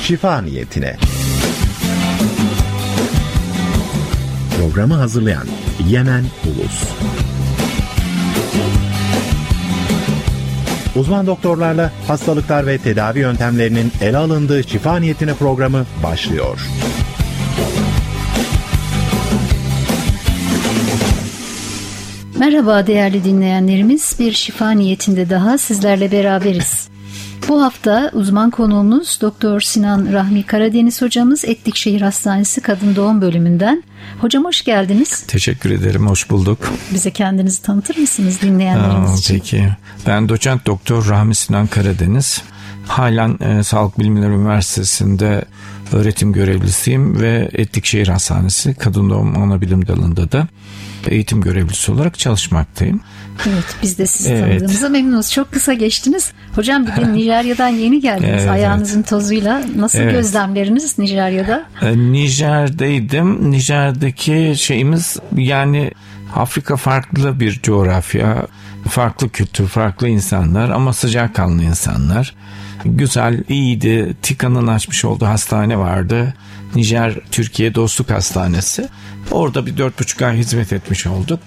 şifa niyetine. Programı hazırlayan Yemen Ulus. Uzman doktorlarla hastalıklar ve tedavi yöntemlerinin ele alındığı şifa niyetine programı başlıyor. Merhaba değerli dinleyenlerimiz, bir şifa niyetinde daha sizlerle beraberiz. Bu hafta uzman konuğumuz Doktor Sinan Rahmi Karadeniz hocamız, Etlikşehir Hastanesi Kadın Doğum Bölümünden. Hocam hoş geldiniz. Teşekkür ederim, hoş bulduk. Bize kendinizi tanıtır mısınız dinleyenlerimiz için? Peki, ben doçent doktor Rahmi Sinan Karadeniz. Halen Sağlık Bilimleri Üniversitesi'nde öğretim görevlisiyim ve Etlikşehir Hastanesi Kadın Doğum Anabilim Dalı'nda da eğitim görevlisi olarak çalışmaktayım. Evet, biz de sizi tanıdığımıza memnunuz. Çok kısa geçtiniz. Hocam bir de Nijerya'dan yeni geldiniz. Ayağınızın tozuyla. Nasıl gözlemleriniz Nijerya'da? Nijer'deydim. Nijer'deki şeyimiz, yani Afrika farklı bir coğrafya, farklı kültür, farklı insanlar ama sıcakkanlı insanlar. Güzel, iyiydi. TİKA'nın açmış olduğu hastane vardı. Nijer Türkiye Dostluk Hastanesi. Orada bir 4,5 ay hizmet etmiş olduk.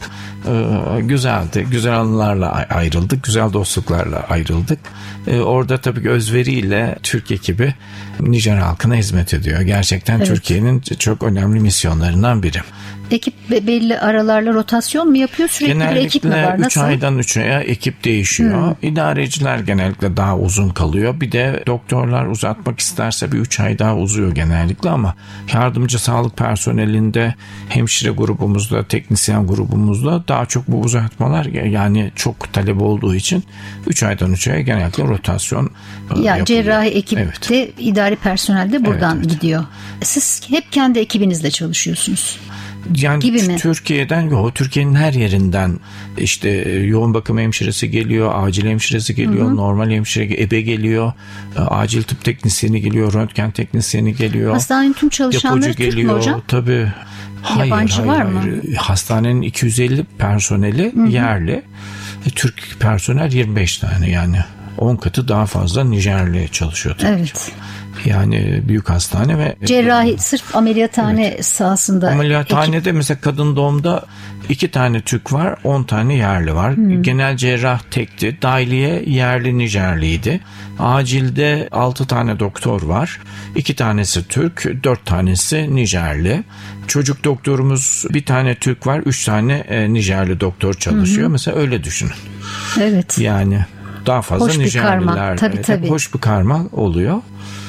Güzeldi. Güzel anılarla ayrıldık. Güzel dostluklarla ayrıldık. Orada tabii ki özveriyle Türk ekibi Nijer halkına hizmet ediyor. Gerçekten Türkiye'nin çok önemli misyonlarından biri. Ekip belli aralarla rotasyon mu yapıyor? Sürekli bir ekip mi var? Genellikle 3 Nasıl? aydan 3 aya ekip değişiyor. İdareciler genellikle daha uzun kalıyor. Bir de doktorlar uzatmak isterse bir 3 ay daha uzuyor genellikle ama yardımcı sağlık personelinde, hemşire grubumuzda, teknisyen grubumuzda daha çok bu uzatmalar, yani çok talep olduğu için 3 aydan 3 aya genellikle rotasyon yapılıyor. Cerrahi ekipte, idari personel de buradan gidiyor. Siz hep kendi ekibinizle çalışıyorsunuz. Yani gibi mi? Türkiye'nin her yerinden işte yoğun bakım hemşiresi geliyor, acil hemşiresi geliyor, normal hemşire, ebe geliyor, acil tıp teknisyeni geliyor, röntgen teknisyeni geliyor. Hastanenin tüm çalışanları Türk mü hocam? Tabii. Yabancı var mı? Hastanenin 250 personeli yerli. Türk personel 25 tane, yani 10 katı daha fazla Nijerli çalışıyor tabii. Evet. Yani büyük hastane ve cerrahi, sırf ameliyathane sahasında. Ameliyathanede mesela kadın doğumda 2 tane Türk var, 10 tane yerli var. Genel cerrah tekti. Dahiliye yerli Nijerliydi. Acilde 6 tane doktor var. 2 tanesi Türk, 4 tanesi Nijerli. Çocuk doktorumuz 1 tane Türk var, 3 tane Nijerli doktor çalışıyor. Mesela öyle düşünün. Evet. Yani daha fazla hoş Nijerliler. Tabii. Hoş bir karma oluyor.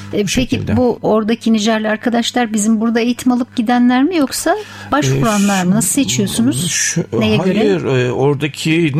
Peki bu oradaki Nijerli arkadaşlar bizim burada eğitim alıp gidenler mi, yoksa başvuranlar mı? Nasıl seçiyorsunuz? Neye göre? Hayır, oradaki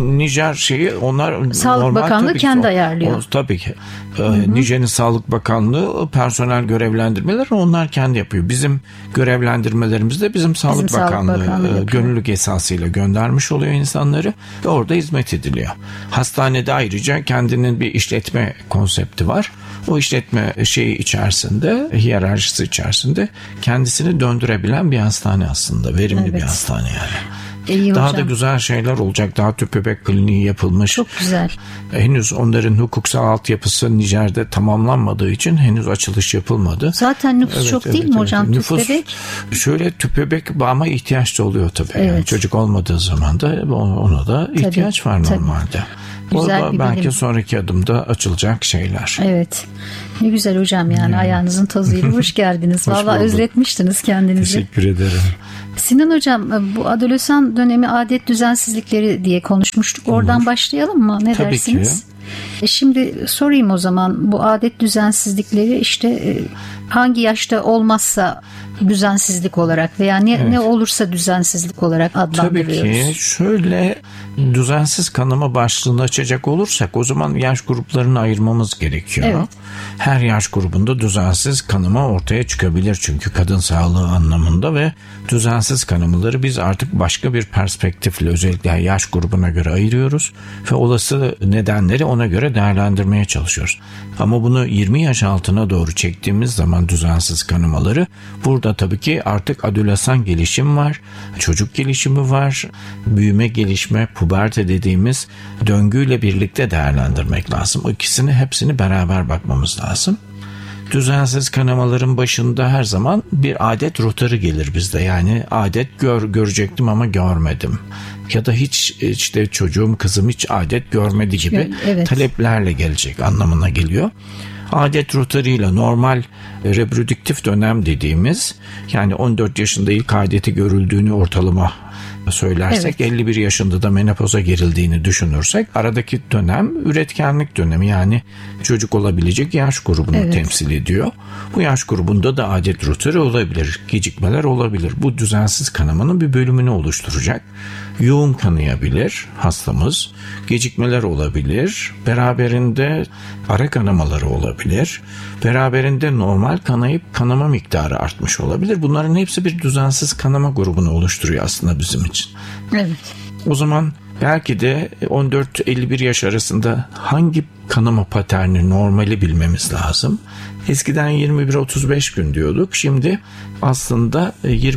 Nijer onlar Sağlık normal, Bakanlığı kendi ayarlıyor. Tabii ki. Nijer'in Sağlık Bakanlığı personel görevlendirmeleri onlar kendi yapıyor. Bizim görevlendirmelerimizde bizim Sağlık Bakanlığı gönüllülük esasıyla göndermiş oluyor insanları ve orada hizmet ediliyor. Hastanede ayrıca kendinin bir işletme konsepti var. O işletme içerisinde, hiyerarşisi içerisinde kendisini döndürebilen bir hastane aslında. Verimli bir hastane yani. Daha da güzel şeyler olacak. Daha tüp bebek kliniği yapılmış. Çok güzel. Henüz onların hukuksal altyapısı Nijer'de tamamlanmadığı için henüz açılış yapılmadı. Zaten nüfus çok değil mi hocam? Nüfus, tüp bebek? Şöyle tüp bebek ama ihtiyaç da oluyor tabii. Yani çocuk olmadığı zaman da ona da ihtiyaç var normalde. Güzel bir belki bilim. Sonraki adımda açılacak şeyler. Evet. Ne güzel hocam, yani ayağınızın tozuyla hoş geldiniz. Vallahi özletmiştiniz kendinizi. Teşekkür ederim. Sinan hocam, bu adolesan dönemi adet düzensizlikleri diye konuşmuştuk. Oradan başlayalım mı? Ne Tabii dersiniz? Ki. Şimdi sorayım o zaman, bu adet düzensizlikleri işte hangi yaşta olmazsa düzensizlik olarak veya ne olursa düzensizlik olarak adlandırıyoruz. Tabii ki şöyle, düzensiz kanama başlığını açacak olursak o zaman yaş gruplarını ayırmamız gerekiyor. Evet. Her yaş grubunda düzensiz kanama ortaya çıkabilir çünkü kadın sağlığı anlamında ve düzensiz kanamaları biz artık başka bir perspektifle özellikle yaş grubuna göre ayırıyoruz ve olası nedenleri ona göre değerlendirmeye çalışıyoruz. Ama bunu 20 yaş altına doğru çektiğimiz zaman düzensiz kanamaları, burada tabii ki artık adolesan gelişim var, çocuk gelişimi var, büyüme, gelişme, puberte dediğimiz döngüyle birlikte değerlendirmek lazım. O ikisini, hepsini beraber bakmamız lazım. düzensiz kanamaların başında her zaman bir adet rotarı gelir bizde. Yani adet görecektim ama görmedim. Ya da hiç işte çocuğum, kızım hiç adet görmedi gibi taleplerle gelecek anlamına geliyor. Adet rotarıyla normal reprodüktif dönem dediğimiz, yani 14 yaşında ilk adeti görüldüğünü ortalama söylersek, 51 yaşında da menopoza girildiğini düşünürsek, aradaki dönem üretkenlik dönemi, yani çocuk olabilecek yaş grubunu temsil ediyor. Bu yaş grubunda da adet rotarı olabilir, gecikmeler olabilir. Bu düzensiz kanamanın bir bölümünü oluşturacak. Yoğun kanayabilir hastamız, gecikmeler olabilir, beraberinde ara kanamaları olabilir, beraberinde normal kanayıp kanama miktarı artmış olabilir. Bunların hepsi bir düzensiz kanama grubunu oluşturuyor aslında bizim için. Evet. O zaman belki de 14-51 yaş arasında hangi kanama paterni normali bilmemiz lazım. Eskiden 21-35 gün diyorduk. Şimdi aslında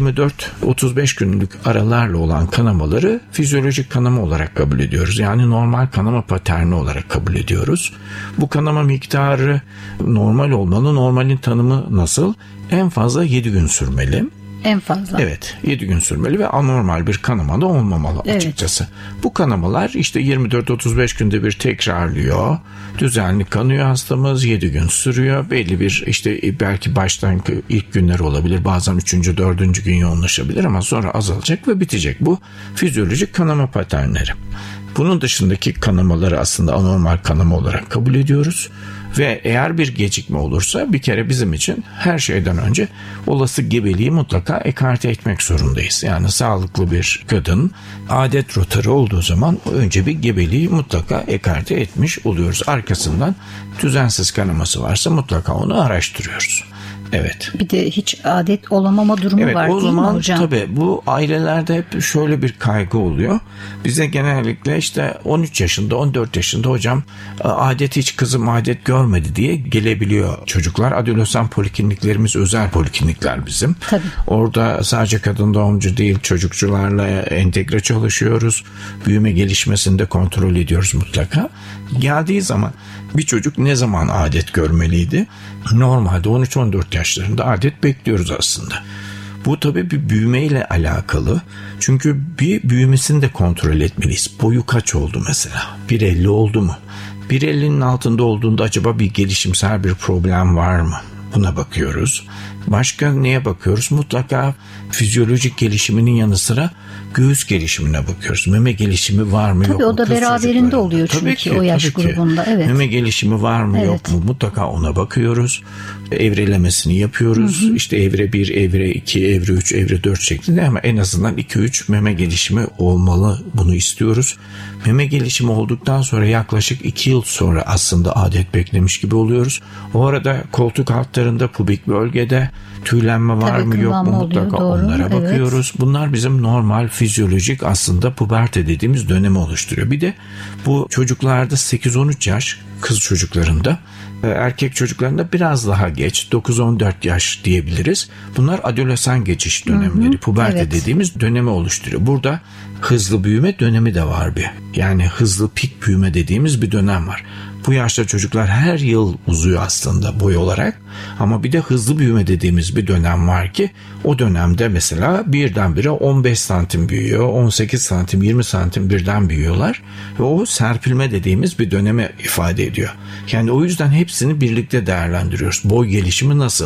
24-35 günlük aralarla olan kanamaları fizyolojik kanama olarak kabul ediyoruz. Yani normal kanama paterni olarak kabul ediyoruz. Bu kanama miktarı normal olmalı. Normalin tanımı nasıl? En fazla 7 gün sürmeli. En fazla. Evet, 7 gün sürmeli ve anormal bir kanama da olmamalı açıkçası. Bu kanamalar işte 24-35 günde bir tekrarlıyor. Düzenli kanıyor hastamız, 7 gün sürüyor. Belli bir işte belki baştan ilk günler olabilir. Bazen 3. 4. gün yoğunlaşabilir ama sonra azalacak ve bitecek. Bu fizyolojik kanama paternleri. Bunun dışındaki kanamaları aslında anormal kanama olarak kabul ediyoruz. Ve eğer bir gecikme olursa bir kere bizim için her şeyden önce olası gebeliği mutlaka ekarte etmek zorundayız. Yani sağlıklı bir kadın adet rotarı olduğu zaman önce bir gebeliği mutlaka ekarte etmiş oluyoruz. Arkasından düzensiz kanaması varsa mutlaka onu araştırıyoruz. Evet. Bir de hiç adet olamama durumu var değil mi hocam? O zaman tabii bu ailelerde hep şöyle bir kaygı oluyor. Bize genellikle işte 13 yaşında 14 yaşında hocam adet hiç kızım adet görmedi diye gelebiliyor çocuklar. Adolesan polikliniklerimiz özel poliklinikler bizim. Tabii. Orada sadece kadın doğumcu değil çocukçularla entegre çalışıyoruz. Büyüme gelişmesini de kontrol ediyoruz mutlaka. Geldiği zaman bir çocuk ne zaman adet görmeliydi? Normalde 13-14 yaşlarında adet bekliyoruz aslında. Bu tabii bir büyümeyle alakalı. Çünkü bir büyümesini de kontrol etmeliyiz. Boyu kaç oldu mesela? 1.50 oldu mu? 1.50'nin altında olduğunda acaba bir gelişimsel bir problem var mı? Buna bakıyoruz. Başka neye bakıyoruz? Mutlaka fizyolojik gelişiminin yanı sıra göğüs gelişimine bakıyoruz. Meme gelişimi var mı yok mu? Tabii o da beraberinde oluyor çünkü o yaş grubunda. Evet. Meme gelişimi var mı yok mu? Mutlaka ona bakıyoruz. Evrelemesini yapıyoruz. İşte evre 1, evre 2, evre 3, evre 4 şeklinde ama en azından 2-3 meme gelişimi olmalı. Bunu istiyoruz. Meme gelişimi olduktan sonra yaklaşık 2 yıl sonra aslında adet beklemiş gibi oluyoruz. O arada koltuk altlarında, pubik bölgede tüylenme var mı yok mu mutlaka onlara bakıyoruz. Bunlar bizim normal fizyolojik aslında puberte dediğimiz dönemi oluşturuyor. Bir de bu çocuklarda 8-13 yaş kız çocuklarında, erkek çocuklarında biraz daha geç 9-14 yaş diyebiliriz. Bunlar adolesan geçiş dönemleri, puberte dediğimiz dönemi oluşturuyor. Burada hızlı büyüme dönemi de var bir. Yani hızlı pik büyüme dediğimiz bir dönem var. Bu yaşta çocuklar her yıl uzuyor aslında boy olarak ama bir de hızlı büyüme dediğimiz bir dönem var ki o dönemde mesela birdenbire 15 santim büyüyor, 18 santim, 20 santim birden büyüyorlar ve o serpilme dediğimiz bir dönemi ifade ediyor. Yani o yüzden hepsini birlikte değerlendiriyoruz. Boy gelişimi nasıl?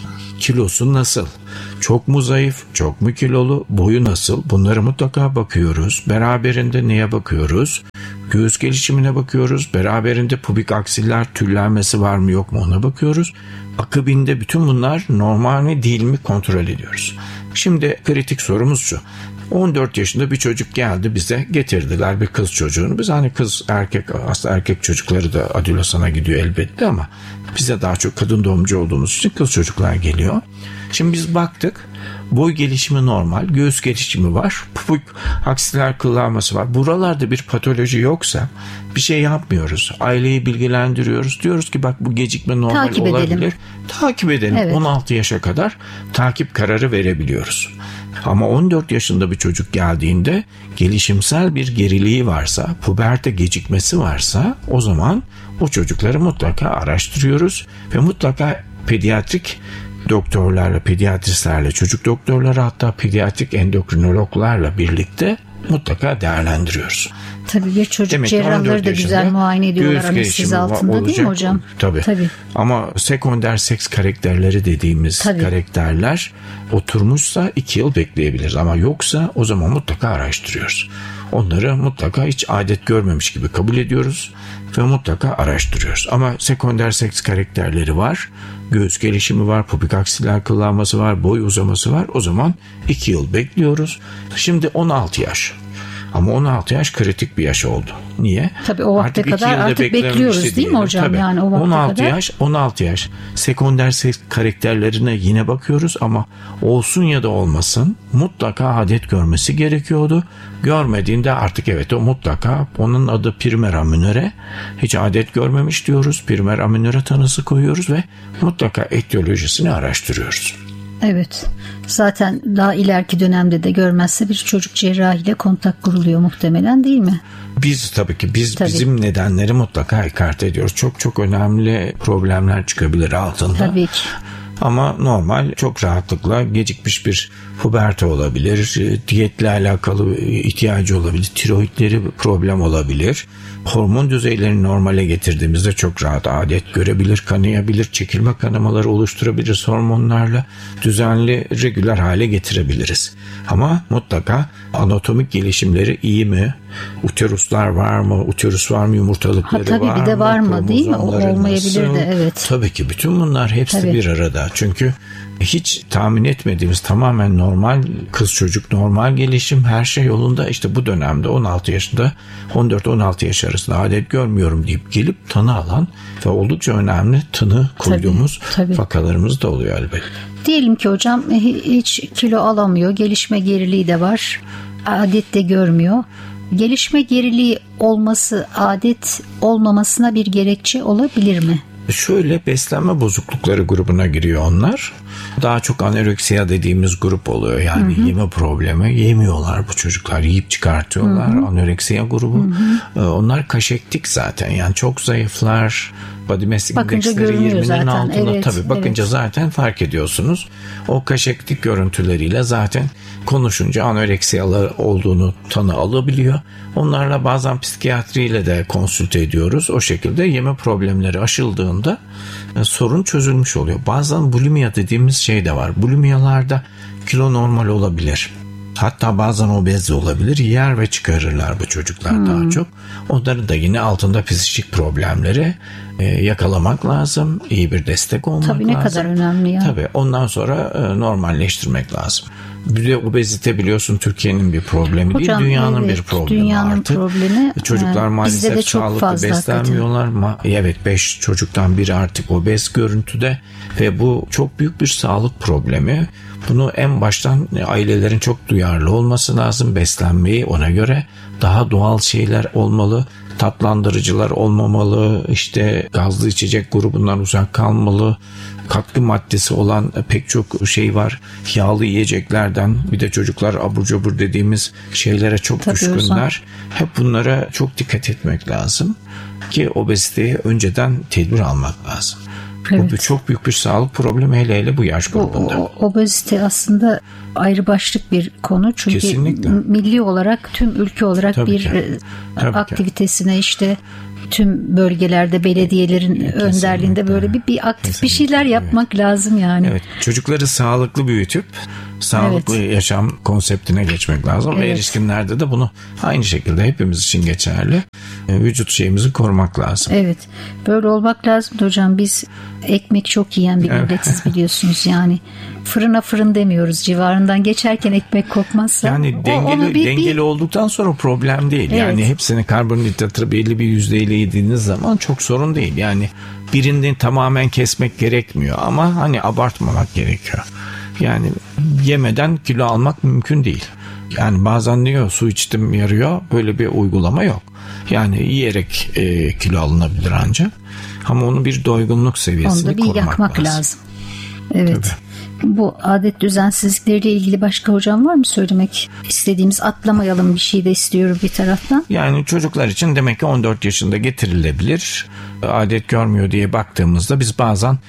Kilosu nasıl? Çok mu zayıf? Çok mu kilolu? Boyu nasıl? Bunlara mutlaka bakıyoruz. Beraberinde neye bakıyoruz? Göğüs gelişimine bakıyoruz. Beraberinde pubik aksiller tüllenmesi var mı yok mu ona bakıyoruz. Akabinde bütün bunlar normal mi değil mi kontrol ediyoruz. Şimdi kritik sorumuz şu. 14 yaşında bir çocuk geldi bize getirdiler bir kız çocuğunu. Biz hani kız erkek aslında erkek çocukları da adolesana gidiyor elbette ama bize daha çok kadın doğumcu olduğumuz için kız çocuklar geliyor. Şimdi biz baktık. Boy gelişimi normal, göğüs gelişimi var, pubik aksiler kıllanması var. Buralarda bir patoloji yoksa bir şey yapmıyoruz. Aileyi bilgilendiriyoruz. Diyoruz ki bak bu gecikme normal olabilir. Takip edelim. Evet. 16 yaşa kadar takip kararı verebiliyoruz. Ama 14 yaşında bir çocuk geldiğinde gelişimsel bir geriliği varsa, puberte gecikmesi varsa o zaman o çocukları mutlaka araştırıyoruz ve mutlaka pediatrik doktorlarla, pediatristlerle, çocuk doktorları, hatta pediatrik endokrinologlarla birlikte mutlaka değerlendiriyoruz. Tabii bir çocuk cerrahları da güzel muayene ediyorlar anestezi altında, değil mi hocam? Tabii. Ama sekonder seks karakterleri dediğimiz karakterler oturmuşsa 2 yıl bekleyebiliriz. Ama yoksa o zaman mutlaka araştırıyoruz. Onları mutlaka hiç adet görmemiş gibi kabul ediyoruz ve mutlaka araştırıyoruz. Ama sekonder seks karakterleri var. Göğüs gelişimi var, pubik aksiler kıllanması var, boy uzaması var. O zaman 2 yıl bekliyoruz. Şimdi 16 yaş. Ama 16 yaş kritik bir yaş oldu. Niye? Tabii o vakte kadar artık bekliyoruz, değil mi hocam? Tabii. Yani o vakte 16 yaş. Sekonder seks karakterlerine yine bakıyoruz ama olsun ya da olmasın mutlaka adet görmesi gerekiyordu. Görmediğinde artık evet, o mutlaka, onun adı primer aminöre. Hiç adet görmemiş diyoruz. Primer aminöre tanısı koyuyoruz ve mutlaka etiyolojisini araştırıyoruz. Evet. Zaten daha ileriki dönemde de görmezse bir çocuk cerrahiyle kontak kuruluyor muhtemelen, değil mi? Tabii. Bizim nedenleri mutlaka ekarte ediyoruz. Çok önemli problemler çıkabilir altında. Tabii ki. Ama normal, çok rahatlıkla gecikmiş bir puberte olabilir, diyetle alakalı ihtiyacı olabilir, tiroidleri problem olabilir. Hormon düzeylerini normale getirdiğimizde çok rahat adet görebilir, kanayabilir, çekilme kanamaları oluşturabiliriz hormonlarla, düzenli, regüler hale getirebiliriz. Ama mutlaka anatomik gelişimleri iyi mi? Uteruslar var mı? Uterus var mı? Yumurtalıkları var mı? Tabii bir de var mı, değil mi? Olmayabilir de, evet. Tabii ki bütün bunlar hepsi bir arada. Çünkü hiç tahmin etmediğimiz, tamamen normal, kız çocuk normal gelişim, her şey yolunda. İşte bu dönemde 16 yaşında, 14-16 yaş arasında adet görmüyorum deyip gelip tanı alan ve oldukça önemli tanı koyduğumuz vakalarımız da oluyor elbette. Diyelim ki hocam hiç kilo alamıyor, gelişme geriliği de var, adet de görmüyor. Gelişme geriliği olması adet olmamasına bir gerekçe olabilir mi? Şöyle, beslenme bozuklukları grubuna giriyor onlar. Daha çok anoreksiya dediğimiz grup oluyor. Yani yeme problemi, yemiyorlar bu çocuklar, yiyip çıkartıyorlar. Anoreksiya grubu. Onlar kaşektik zaten. Yani çok zayıflar. Body mass indeksleri 20'nin altında. Tabii bakınca zaten fark ediyorsunuz. O kaşektik görüntüleriyle zaten konuşunca anoreksiyalı olduğunu tanı alabiliyor. Onlarla bazen psikiyatriyle de konsülte ediyoruz. O şekilde yeme problemleri aşıldığında sorun çözülmüş oluyor. Bazen bulimia dediğimiz şey de var. Bulimiyalarda kilo normal olabilir. Hatta bazen obez de olabilir. Yer ve çıkarırlar bu çocuklar daha çok. Onların da yine altında psikik problemleri yakalamak lazım. İyi bir destek olmak lazım. Tabii, ne kadar önemli ya. Tabii, ondan sonra normalleştirmek lazım. Bir de obezite biliyorsun Türkiye'nin bir problemi hocam, değil, dünyanın bir problemi dünyanın artık. Problemi, çocuklar maalesef sağlıklı beslenmiyorlar. Evet, 5 çocuktan biri artık obez görüntüde ve bu çok büyük bir sağlık problemi. Bunu en baştan ailelerin çok duyarlı olması lazım. Beslenmeyi ona göre, daha doğal şeyler olmalı. Tatlandırıcılar olmamalı. İşte gazlı içecek grubundan uzak kalmalı. Katkı maddesi olan pek çok şey var. Yağlı yiyeceklerden, bir de çocuklar abur cubur dediğimiz şeylere çok düşkünler. Hep bunlara çok dikkat etmek lazım ki obeziteye önceden tedbir almak lazım. Evet. Bu çok büyük bir sağlık problemi, hele bu yaş grubunda. Obezite aslında ayrı başlık bir konu. Çünkü kesinlikle milli olarak, tüm ülke olarak aktivitesine işte tüm bölgelerde belediyelerin önderliğinde böyle bir aktif bir şeyler yapmak lazım yani. Evet, çocukları sağlıklı büyütüp sağlıklı yaşam konseptine geçmek lazım ve erişkinlerde de bunu aynı şekilde hepimiz için geçerli. Vücut şeyimizi korumak lazım. Evet, böyle olmak lazım hocam. Biz ekmek çok yiyen bir milletiz biliyorsunuz yani. Fırına fırın demiyoruz, civarından geçerken ekmek kokmazsa. Yani dengeli olduktan sonra problem değil. Evet. Yani hepsini karbonhidratı belli bir yüzdeyle yediğiniz zaman çok sorun değil. Yani birinden tamamen kesmek gerekmiyor ama hani abartmamak gerekiyor. Yani yemeden kilo almak mümkün değil. Yani bazen diyor su içtim yarıyor, böyle bir uygulama yok. Yani yiyerek kilo alınabilir ancak. Ama onu bir doygunluk seviyesine korumak lazım. Onu da bir yakmak lazım. Evet. Tabii. Bu adet düzensizlikleriyle ilgili başka hocam var mı söylemek istediğimiz? Atlamayalım bir şey de istiyorum bir taraftan. Yani çocuklar için demek ki 14 yaşında getirilebilir. Adet görmüyor diye baktığımızda biz bazen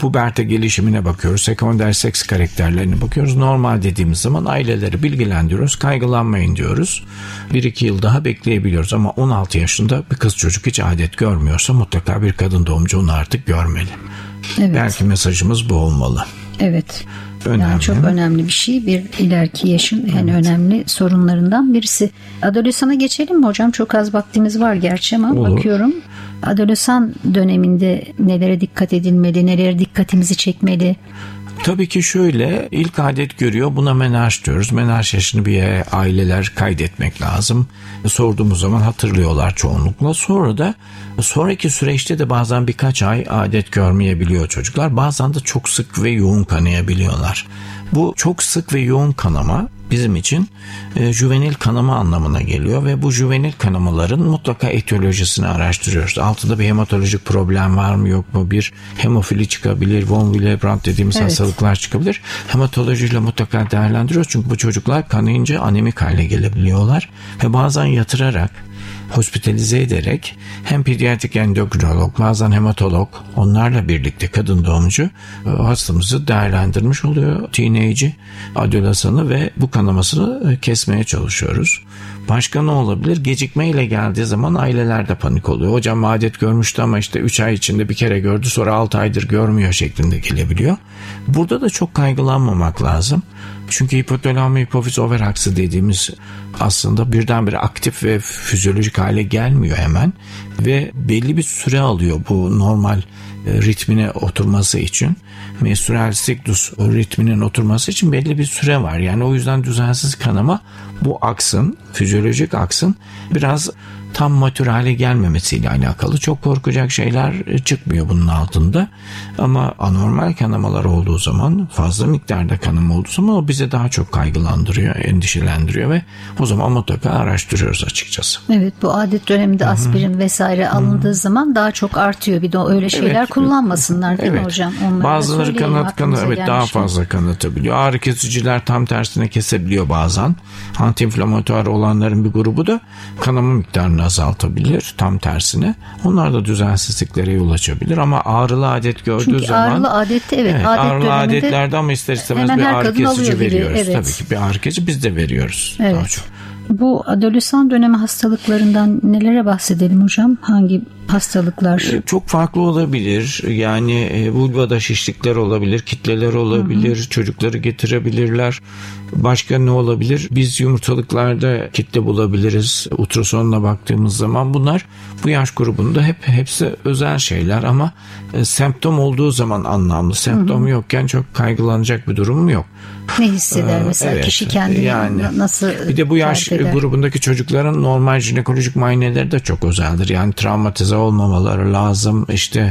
Puberte gelişimine bakıyoruz. Sekonder seks karakterlerine bakıyoruz. Normal dediğimiz zaman aileleri bilgilendiriyoruz. Kaygılanmayın diyoruz. 1-2 yıl daha bekleyebiliyoruz ama 16 yaşında bir kız çocuk hiç adet görmüyorsa mutlaka bir kadın doğumcu onu artık görmeli. Evet. Belki mesajımız bu olmalı. Evet. Önemli. Yani çok önemli bir şey. Bir ileriki yaşın en önemli sorunlarından birisi. Adolesana geçelim mi hocam? Çok az vaktimiz var gerçi ama Olur. bakıyorum. Adolesan döneminde nelere dikkat edilmeli, nelere dikkatimizi çekmeli? Tabii ki şöyle, ilk adet görüyor, buna menarş diyoruz. Menarş yaşını bir yere aileler kaydetmek lazım. Sorduğumuz zaman hatırlıyorlar çoğunlukla. Sonra da sonraki süreçte de bazen birkaç ay adet görmeyebiliyor çocuklar. Bazen de çok sık ve yoğun kanayabiliyorlar. Bu çok sık ve yoğun kanama bizim için juvenil kanama anlamına geliyor ve bu juvenil kanamaların mutlaka etiyolojisini araştırıyoruz. Altında bir hematolojik problem var mı yok mu? Bir hemofili çıkabilir, von Willebrand dediğimiz hastalıklar çıkabilir. Hematolojiyle mutlaka değerlendiriyoruz çünkü bu çocuklar kanayınca anemik hale gelebiliyorlar ve bazen yatırarak, hospitalize ederek hem pediatrik endokrinolog, bazen hematolog, onlarla birlikte kadın doğumcu hastamızı değerlendirmiş oluyor. Teenage'i, adolesanı ve bu kanamasını kesmeye çalışıyoruz. Başka ne olabilir? Gecikmeyle geldiği zaman aileler de panik oluyor. Hocam adet görmüştü ama işte 3 ay içinde bir kere gördü, sonra 6 aydır görmüyor şeklinde gelebiliyor. Burada da çok kaygılanmamak lazım. Çünkü hipotalamo hipofiz over aksı dediğimiz aslında birdenbire aktif ve fizyolojik hale gelmiyor hemen ve belli bir süre alıyor bu normal ritmine oturması için. Menstrüel siklus ritminin oturması için belli bir süre var. Yani o yüzden düzensiz kanama bu aksın, fizyolojik aksın biraz tam matür hale gelmemesiyle alakalı. Çok korkacak şeyler çıkmıyor bunun altında. Ama anormal kanamalar olduğu zaman, fazla miktarda kanama olduğu zaman o bizi daha çok kaygılandırıyor, endişelendiriyor ve o zaman mutlaka araştırıyoruz açıkçası. Evet, bu adet döneminde aspirin vesaire alındığı zaman daha çok artıyor. Bir de öyle şeyler kullanmasınlar değil mi hocam? Onları bazıları daha fazla kanatabiliyor. Ağrı kesiciler tam tersine kesebiliyor bazen. Antiinflamatuar olanların bir grubu da kanama miktarını azaltabilir tam tersine. Onlar da düzensizliklere yol açabilir ama ağrılı adet gördüğü çünkü zaman ağrılı adette ağrılı adetlerde ama ister istemez bir ağrı kesici veriyoruz. Evet. Tabii ki bir ağrı kesici biz de veriyoruz. Evet. Daha çok. Bu adolesan dönemi hastalıklarından nelere bahsedelim hocam? Hangi hastalıklar? Çok farklı olabilir. Yani vulvada şişlikler olabilir, kitleler olabilir, çocukları getirebilirler. Başka ne olabilir? Biz yumurtalıklarda kitle bulabiliriz. Ultrasonla baktığımız zaman bunlar bu yaş grubunda hepsi özel şeyler ama semptom olduğu zaman anlamlı. Semptom yokken çok kaygılanacak bir durum yok. Ne hisseder mesela kişi kendini nasıl bir de bu yaş grubundaki çocukların normal jinekolojik muayeneleri de çok özeldir. Yani travmatize olmamaları lazım.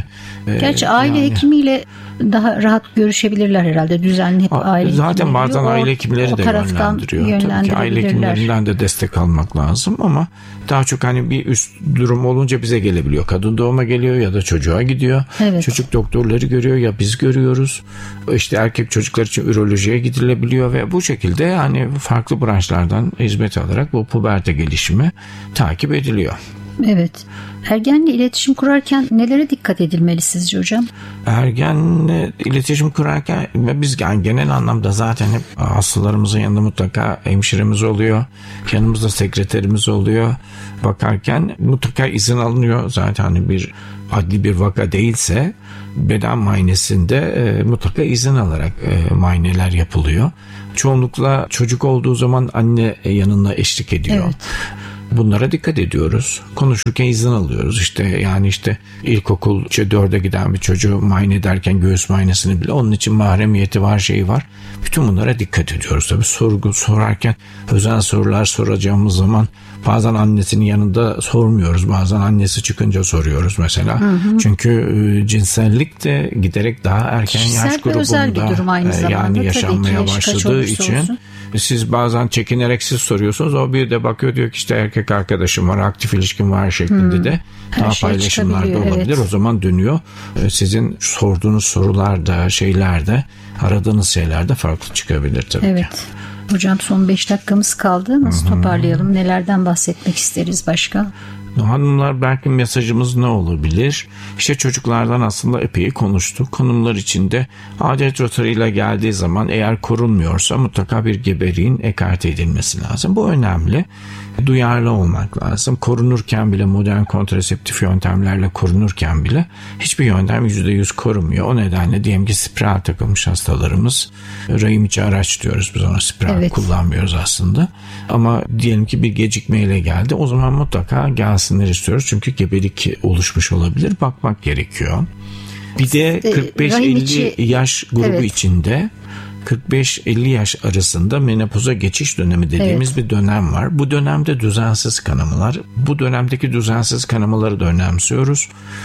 Gerçi aile hekimiyle daha rahat görüşebilirler herhalde. Düzenli hep aile zaten bazen aile hekimleri de yönlendiriyor. Tabii ki aile hekimlerinden de destek almak lazım ama daha çok hani bir üst durum olunca bize gelebiliyor. Kadın doğuma geliyor ya da çocuğa gidiyor. Evet. Çocuk doktorları görüyor ya biz görüyoruz. Erkek çocuklar için ürolojiye gidilebiliyor ve bu şekilde hani farklı branşlardan hizmet alarak bu puberte gelişimi takip ediliyor. Evet. Ergenle iletişim kurarken nelere dikkat edilmeli sizce hocam? Ergenle iletişim kurarken biz genel anlamda zaten hep hastalarımızın yanında mutlaka hemşiremiz oluyor. Yanımızda sekreterimiz oluyor. Bakarken mutlaka izin alınıyor. Zaten hani bir adli bir vaka değilse beden muayenesinde mutlaka izin alarak muayeneler yapılıyor. Çoğunlukla çocuk olduğu zaman anne yanına eşlik ediyor. Evet. Bunlara dikkat ediyoruz. Konuşurken izin alıyoruz. İlkokul 4'e giden bir çocuğu muayene ederken göğüs muayenesini bile onun için mahremiyeti var, şeyi var. Bütün bunlara dikkat ediyoruz. Tabii sorgu sorarken özel sorular soracağımız zaman bazen annesinin yanında sormuyoruz. Bazen annesi çıkınca soruyoruz mesela. Çünkü cinsellik de giderek daha erken yaş grubunda yani yaşanmaya başladığı için siz bazen çekinerek siz soruyorsunuz. O bir de bakıyor diyor ki erkek arkadaşım var, aktif ilişkim var şeklinde de daha paylaşımlar da olabilir. Evet. O zaman dönüyor. Sizin sorduğunuz sorularda, aradığınız şeylerde farklı çıkabilir tabii ki. Hocam son 5 dakikamız kaldı. Nasıl toparlayalım? Nelerden bahsetmek isteriz başka? Hanımlar, belki mesajımız ne olabilir? İşte çocuklardan aslında epey konuştuk. Hanımlar için de adet rotarıyla geldiği zaman eğer korunmuyorsa mutlaka bir gebeliğin ekarte edilmesi lazım. Bu önemli. Duyarlı olmak lazım. Korunurken bile, modern kontraseptif yöntemlerle korunurken bile hiçbir yöntem %100 korumuyor. O nedenle diyelim ki spiral takılmış hastalarımız, rahim içi araç diyoruz biz ona, spiral kullanmıyoruz aslında. Ama diyelim ki bir gecikmeyle geldi, o zaman mutlaka gelsinler istiyoruz. Çünkü gebelik oluşmuş olabilir. Bakmak gerekiyor. Bir de 45-50 yaş grubu içinde 45-50 yaş arasında menopoza geçiş dönemi dediğimiz bir dönem var. Bu dönemde düzensiz kanamalar. Bu dönemdeki düzensiz kanamaları da önemsiyoruz.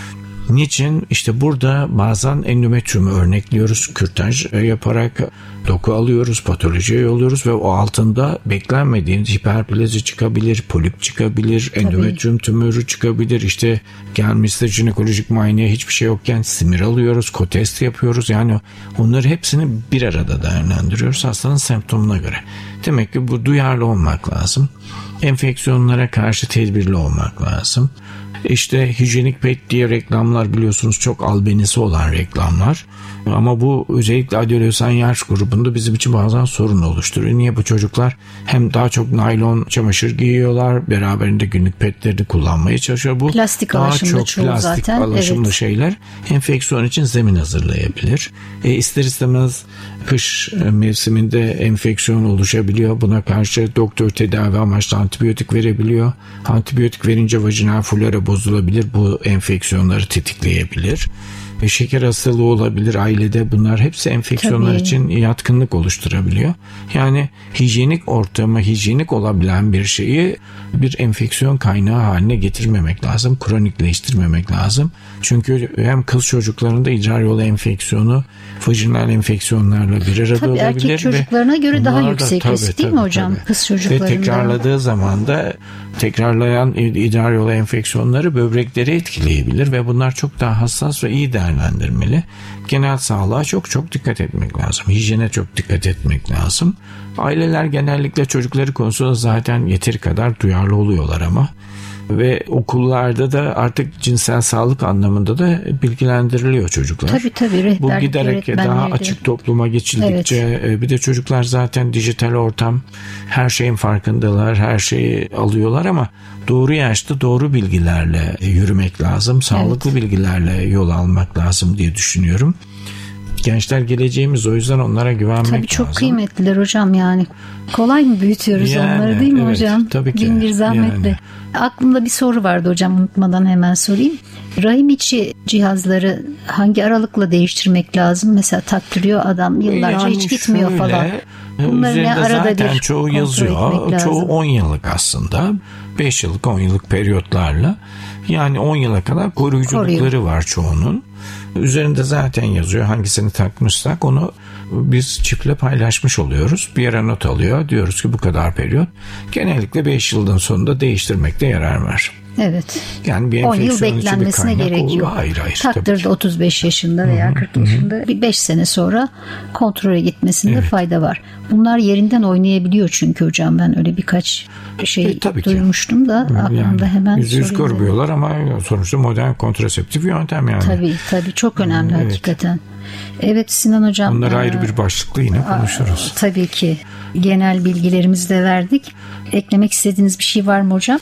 Niçin? İşte burada bazen endometriyumu örnekliyoruz. Kürtaj yaparak doku alıyoruz, patolojiye yolluyoruz ve o altında beklenmediğimiz hiperplazi çıkabilir, polip çıkabilir, endometriyum tümörü çıkabilir. İşte gelmişse jinekolojik muayeneye hiçbir şey yokken simir alıyoruz, kotest yapıyoruz. Yani onları hepsini bir arada değerlendiriyoruz hastanın semptomuna göre. Demek ki bu duyarlı olmak lazım. Enfeksiyonlara karşı tedbirli olmak lazım. İşte hijyenik pet diye reklamlar, biliyorsunuz çok albenisi olan reklamlar. Ama bu özellikle adolesan yaş grubunda bizim için bazen sorun oluşturuyor. Niye? Bu çocuklar hem daha çok naylon çamaşır giyiyorlar, beraberinde günlük petlerini kullanmaya çalışıyor. Bu plastik daha alaşımlı çok plastik zaten. alaşımlı şeyler enfeksiyon için zemin hazırlayabilir. İster istemez kış mevsiminde enfeksiyon oluşabiliyor. Buna karşı doktor tedavi amaçlı antibiyotik verebiliyor. Antibiyotik verince vajinal flora bozulabilir. Bu enfeksiyonları tetikleyebilir. Şeker hastalığı olabilir ailede. Bunlar hepsi enfeksiyonlar için yatkınlık oluşturabiliyor. Yani hijyenik ortamı, hijyenik olabilen bir şeyi bir enfeksiyon kaynağı haline getirmemek lazım. Kronikleştirmemek lazım. Çünkü hem kız çocuklarında idrar yolu enfeksiyonu vajinal enfeksiyonlarla bir arada olabilir. Erkek çocuklarına göre daha yüksek risk değil mi hocam? Kız çocuklarında. Ve tekrarladığı zaman da tekrarlayan idrar yolu enfeksiyonları böbrekleri etkileyebilir ve bunlar çok daha hassas ve iyi değerlendirmeli. Genel sağlığa çok dikkat etmek lazım. Hijyene çok dikkat etmek lazım. Aileler genellikle çocukları konusunda zaten yeteri kadar duyarlı oluyorlar ama ve okullarda da artık cinsel sağlık anlamında da bilgilendiriliyor çocuklar. Tabii. Bu giderek daha açık topluma geçildikçe bir de çocuklar zaten dijital ortam, her şeyin farkındalar, her şeyi alıyorlar ama doğru yaşta doğru bilgilerle yürümek lazım. Sağlıklı bilgilerle yol almak lazım diye düşünüyorum. Gençler geleceğimiz, o yüzden onlara güvenmek lazım. Tabii çok kıymetliler hocam yani. Kolay mı büyütüyoruz onları değil mi hocam? Tabii ki. Bin bir zahmetle. Aklımda bir soru vardı hocam, unutmadan hemen sorayım. Rahim içi cihazları hangi aralıkla değiştirmek lazım? Mesela taktırıyor adam, yıllarca hiç gitmiyor falan. Bunların ne arada zaten bir çoğu yazıyor. Çoğu 10 yıllık aslında. 5 yıllık 10 yıllık periyotlarla. Yani 10 yıla kadar koruyuculukları var çoğunun. Üzerinde zaten yazıyor, hangisini takmışsak onu biz çiple paylaşmış oluyoruz. Bir yere not alıyor. Diyoruz ki bu kadar periyot. Genellikle 5 yılın sonunda değiştirmekte yarar var. Evet. Yani bir 10 yıl beklenmesine gerek yok. Hayır. Taktırdı 35 yaşında veya 40 yaşında. Bir 5 sene sonra kontrole gitmesinde fayda var. Bunlar yerinden oynayabiliyor çünkü hocam, ben öyle birkaç şey duymuştum da aklımda hemen %100 korumuyorlar ama sonuçta modern kontraseptif yöntem yani. Tabii çok önemli hakikaten. Evet Sinan hocam. Onları ayrı bir başlıkla yine konuşuruz. Tabii ki. Genel bilgilerimizi de verdik. Eklemek istediğiniz bir şey var mı hocam?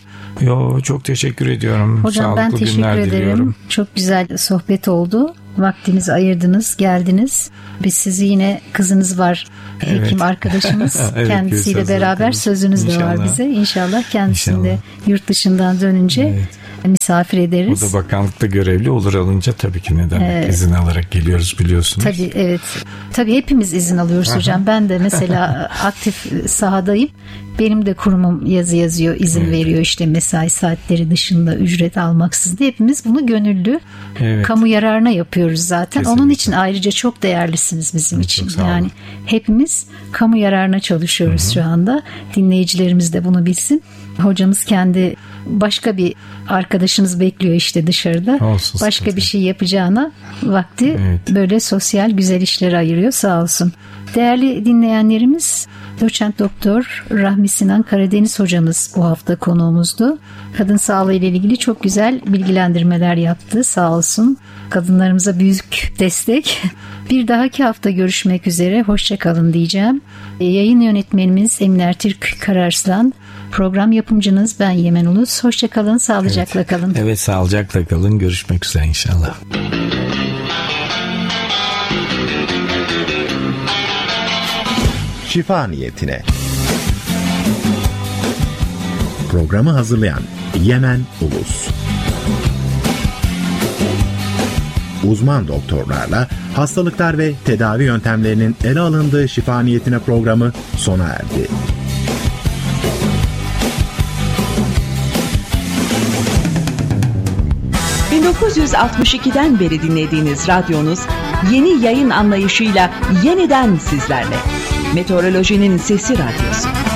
Çok teşekkür ediyorum. Hocam sağlıklı ben teşekkür ederim. Diliyorum. Çok güzel sohbet oldu. Vaktinizi ayırdınız, geldiniz. Biz sizi yine, kızınız var, hekim arkadaşımız. Kendisiyle beraber sözünüz de var bize. İnşallah kendisini de yurt dışından dönünce misafir ederiz. O da bakanlıkta görevli olur, alınca tabii ki izin alarak geliyoruz, biliyorsunuz. Tabii evet. Tabii hepimiz izin alıyoruz hocam. Ben de mesela aktif sahadayım. Benim de kurumum yazı yazıyor, izin veriyor işte mesai saatleri dışında ücret almaksızın. Hepimiz bunu gönüllü, kamu yararına yapıyoruz zaten. Kesinlikle. Onun için ayrıca çok değerlisiniz bizim için. Yani hepimiz kamu yararına çalışıyoruz şu anda. Dinleyicilerimiz de bunu bilsin. Hocamız kendi başka bir arkadaşınız bekliyor işte dışarıda. Başka bir şey yapacağına vakti böyle sosyal güzel işlere ayırıyor, sağ olsun. Değerli dinleyenlerimiz, Doçent Doktor Rahmi Rahmi Sinan Karadeniz hocamız bu hafta konuğumuzdu. Kadın sağlığı ile ilgili çok güzel bilgilendirmeler yaptı, sağ olsun. Kadınlarımıza büyük destek. Bir dahaki hafta görüşmek üzere. Hoşça kalın diyeceğim. Yayın yönetmenimiz Emine Türk Kararslan. Program yapımcınız ben Yemen Ulus. Hoşça kalın, sağlıcakla kalın. Evet, sağlıcakla kalın. Görüşmek üzere inşallah. Şifa niyetine. Programı hazırlayan Yemen Ulus. Uzman doktorlarla hastalıklar ve tedavi yöntemlerinin ele alındığı şifa niyetine programı sona erdi. ...1962'den beri dinlediğiniz radyonuz... ...yeni yayın anlayışıyla yeniden sizlerle. Meteorolojinin Sesi Radyosu.